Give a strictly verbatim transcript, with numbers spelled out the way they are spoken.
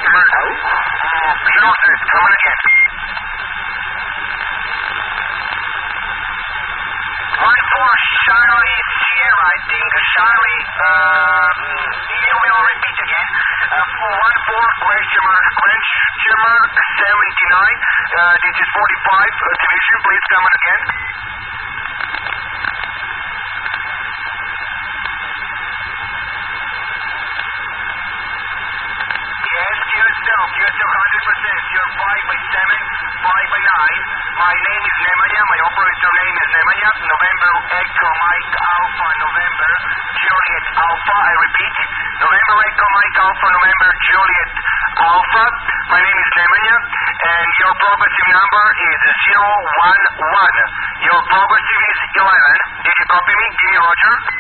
November. Losers, come on again. One four Charlie Sierra, I think Charlie, um, you will repeat again. Uh, one four question mark, question mark, seventy-nine, uh, this is forty-five, uh, division, please come on again. Yes, Houston, Houston, one hundred percent, you're five by seven, five by nine, my name is Nemanja, my operator name is Nemanja, November Echo Mike Alpha November Juliet Alpha, I repeat, November Echo Mike Alpha November Juliet Alpha, my name is Nemanja, and your progressive number is zero one one, your progressive is eleven, did you copy me? Give me Roger.